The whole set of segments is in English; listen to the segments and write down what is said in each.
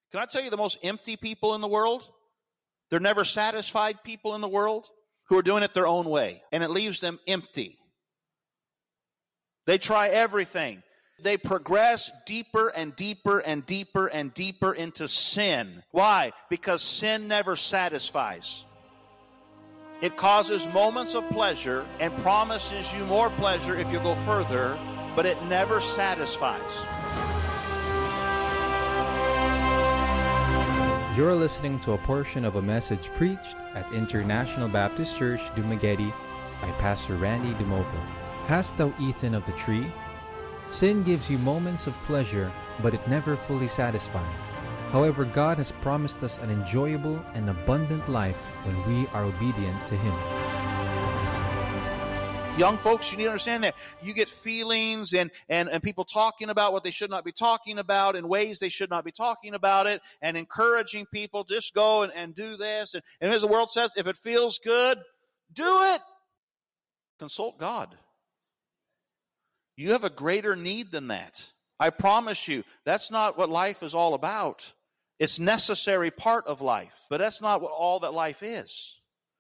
Can I tell you the most empty people in the world? They're never satisfied people in the world who are doing it their own way, and it leaves them empty. They try everything. They progress deeper and deeper and deeper and deeper into sin. Why? Because sin never satisfies. It causes moments of pleasure and promises you more pleasure if you go further, but it never satisfies. You're listening to a portion of a message preached at International Baptist Church, Dumaguete by Pastor Randy Dumovo. Hast thou eaten of the tree? Sin gives you moments of pleasure, but it never fully satisfies. However, God has promised us an enjoyable and abundant life when we are obedient to Him. Young folks, you need to understand that. You get feelings and people talking about what they should not be talking about in ways they should not be talking about it, and encouraging people, just go and do this. And as the world says, if it feels good, do it. Consult God. You have a greater need than that. I promise you, that's not what life is all about. It's a necessary part of life, but that's not what all that life is.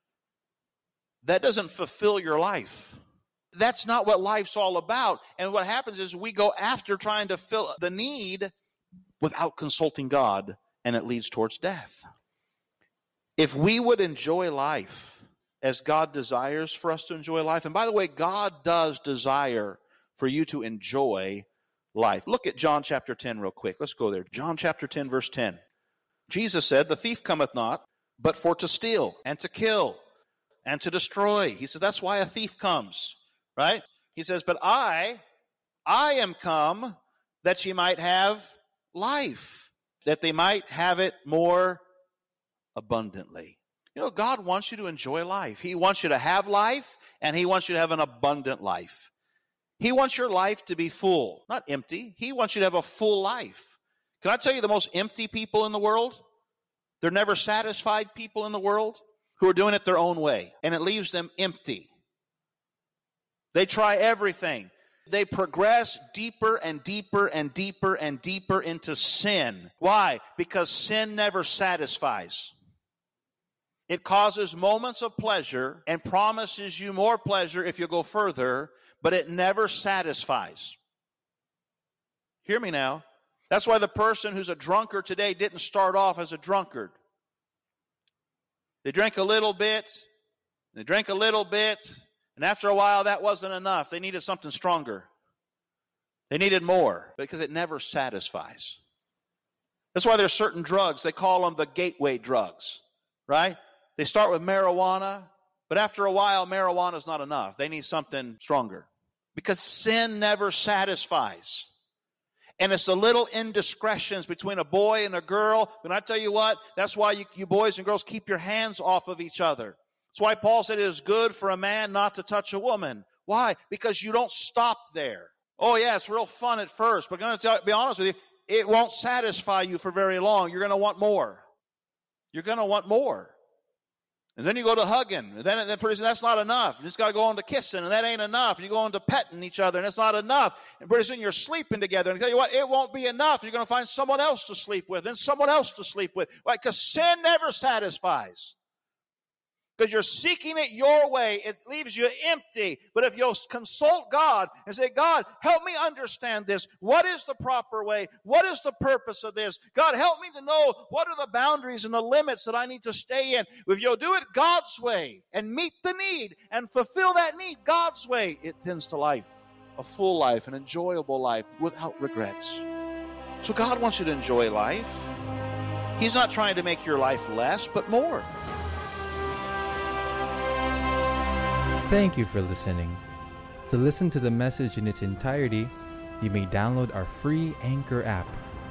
That doesn't fulfill your life. That's not what life's all about. And what happens is we go after trying to fill the need without consulting God, and it leads towards death. If we would enjoy life as God desires for us to enjoy life, and by the way, God does desire for you to enjoy life. Look at John chapter 10 real quick. Let's go there. John chapter 10, verse 10. Jesus said, "The thief cometh not, but for to steal, and to kill, and to destroy." He said, that's why a thief comes, right? He says, "But I am come that ye might have life, that they might have it more abundantly." You know, God wants you to enjoy life. He wants you to have life, and He wants you to have an abundant life. He wants your life to be full, not empty. He wants you to have a full life. Can I tell you the most empty people in the world? They're never satisfied people in the world who are doing it their own way, and it leaves them empty. They try everything. They progress deeper and deeper and deeper and deeper into sin. Why? Because sin never satisfies. It causes moments of pleasure and promises you more pleasure if you go further, but it never satisfies. Hear me now. That's why the person who's a drunkard today didn't start off as a drunkard. They drank a little bit, they drank a little bit, and after a while that wasn't enough. They needed something stronger. They needed more, because it never satisfies. That's why there's certain drugs, they call them the gateway drugs, right? They start with marijuana, but after a while, marijuana is not enough. They need something stronger. Because sin never satisfies. And it's the little indiscretions between a boy and a girl. And I tell you what, that's why you boys and girls keep your hands off of each other. That's why Paul said it is good for a man not to touch a woman. Why? Because you don't stop there. Oh yeah, it's real fun at first, but I'm going to be honest with you, it won't satisfy you for very long. You're going to want more. You're going to want more. And then you go to hugging, and then pretty soon that's not enough. You just got to go on to kissing, and that ain't enough. You go on to petting each other, and it's not enough. And pretty soon you're sleeping together. And I tell you what, it won't be enough. You're going to find someone else to sleep with, and someone else to sleep with. Why? Because sin never satisfies. Because you're seeking it your way, it leaves you empty. But if you'll consult God and say, "God, help me understand this. What is the proper way? What is the purpose of this? God, help me to know what are the boundaries and the limits that I need to stay in." If you'll do it God's way and meet the need and fulfill that need God's way, it tends to life, a full life, an enjoyable life without regrets. So God wants you to enjoy life. He's not trying to make your life less, but more. Thank you for listening. To listen to the message in its entirety, you may download our free Anchor app,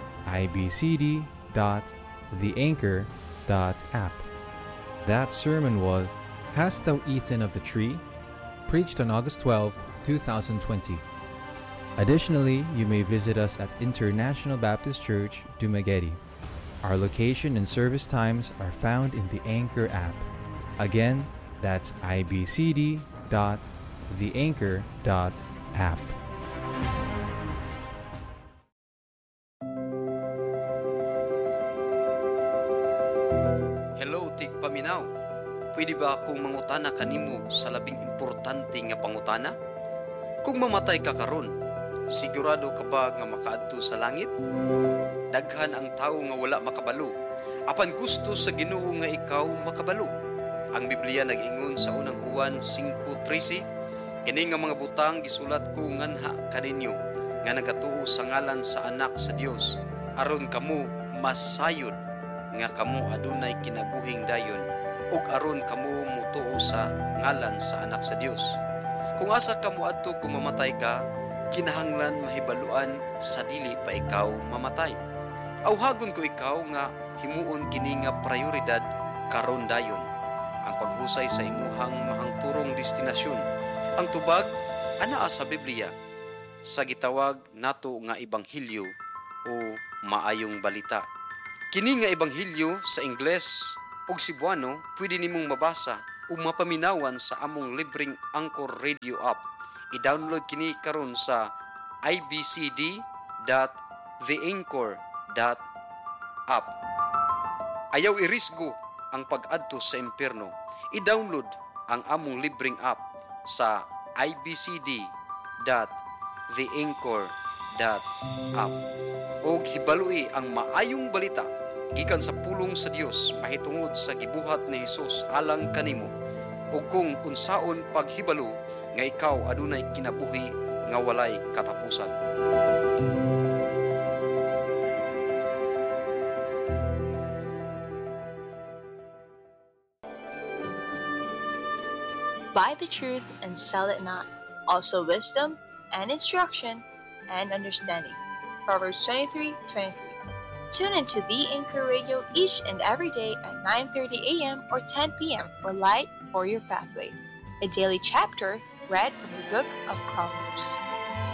ibcd.theanchor.app. That sermon was "Hast Thou Eaten of the Tree?" preached on August 12, 2020. Additionally, you may visit us at International Baptist Church, Dumaguete. Our location and service times are found in the Anchor app. Again, that's ibcd.theanchor.app. Hello, tigpaminaw. Pwede ba akong mangutana kanimo sa labing importante nga pangutana? Kung mamatay ka karon, sigurado ka ba nga makaadto sa langit? Daghan ang tawo nga wala makabalo. Apan gusto sa Ginoo nga ikaw makabalo. Ang Biblia nag-ingon sa unang Juan 5:13, kini nga mga butang gisulat ko nganha kaninyo nga nagatuo sa ngalan sa Anak sa Dios, aron kamo masayod nga kamo adunay kinabuhing dayon, ug aron kamo mutuo sa ngalan sa Anak sa Dios. Kung asa kamo adto kung mamatay ka, kinahanglan mahibaluan sa dili pa ikaw mamatay. Awhagon ko ikaw nga himuon kini nga prioridad karon dayon, ang paghusay sa imuhang mahangturong destinasyon. Ang tubag anaa sa Biblia sa gitawag nato nga ebanghelyo o maayong balita. Kini nga ebanghelyo sa Ingles ug Cebuano pwede nimong mabasa o mapaminawan sa among libreng Anchor Radio app. I-download kini karon sa ibcd.theanchor.app. Ayaw irisgo ang pag-adto sa impyerno. I-download ang among libreng app sa ibcd.theanchor.app. O hibalui ang maayong balita gikan sa pulong sa Dios mahitungod sa gibuhat ni Hesus alang kanimo, ug kung unsaon paghibalo nga ikaw adunay kinabuhi nga walay katapusan. Buy the truth and sell it not. Also wisdom and instruction and understanding. Proverbs 23:23. Tune into The Anchor Radio each and every day at 9:30 a.m. or 10 p.m. for Light for Your Pathway, a daily chapter read from the book of Proverbs.